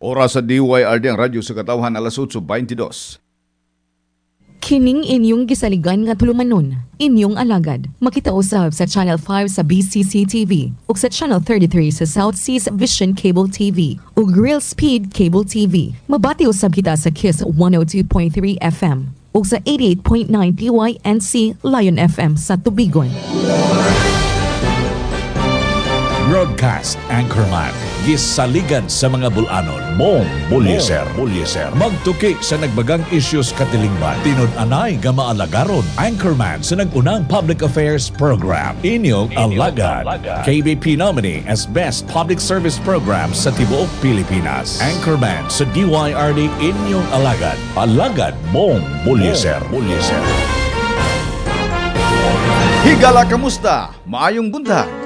Oras sa DYRD ang radyo sa katawhan alas 8:22. Kining inyong gisaligan nga tulumanon, inyong alagad. Makita usab sa Channel 5 sa BCC TV ug sa Channel 33 sa South Seas Vision Cable TV ug Real Speed Cable TV. Mabati usab kita sa KISS 102.3 FM ug sa 88.9 PYNC Lion FM sa Tubigon. Broadcast Anchorman, gisaligan sa mga bulanon, mong bulyeser. Magtuki sa nagbagang issues katilingban, tinud-anay nga maalagaron. Anchorman sa nagunang public affairs program, inyong alagad. KBP nominee as Best Public Service Program sa tibuok Pilipinas. Anchorman sa DYRD, inyong alagad. Alagad mong bulyeser. Higala kamusta? Maayong buntag.